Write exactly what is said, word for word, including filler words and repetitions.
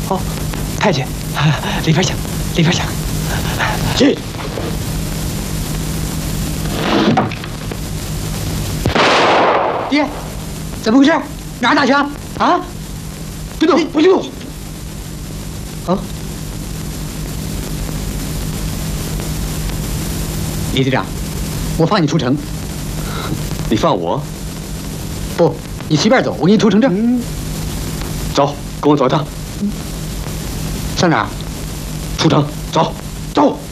哦，太监，里边请，里边请。 进。 爹，怎么回事？哪儿打枪？啊？ 别动，不许动！ 啊！李队长，我放你出城。 你放我？ 不，你随便走，我给你出城证。 嗯。走，跟我走一趟。 上哪儿？ 出城，走，走。